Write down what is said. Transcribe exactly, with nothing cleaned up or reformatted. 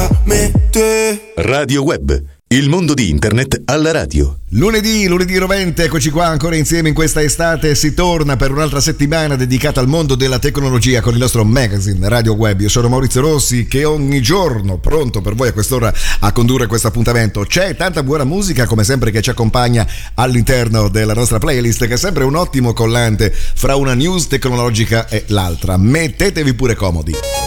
veramente. Radio Web, il mondo di internet alla radio. Lunedì, lunedì rovente, eccoci qua ancora insieme in questa estate. Si torna per un'altra settimana dedicata al mondo della tecnologia con il nostro magazine Radio Web. Io sono Maurizio Rossi, che ogni giorno pronto per voi a quest'ora a condurre questo appuntamento. C'è tanta buona musica come sempre che ci accompagna all'interno della nostra playlist, che è sempre un ottimo collante fra una news tecnologica e l'altra. Mettetevi pure comodi.